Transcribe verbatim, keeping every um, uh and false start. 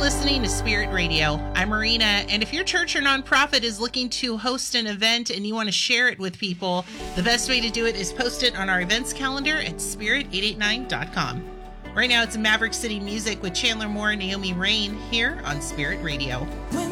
listening to Spirit Radio. I'm Marina, and if your church or nonprofit is looking to host an event and you want to share it with people, the best way to do it is post it on our events calendar at spirit eight eight nine dot com. Right now, it's Maverick City Music with Chandler Moore and Naomi Rain here on Spirit Radio.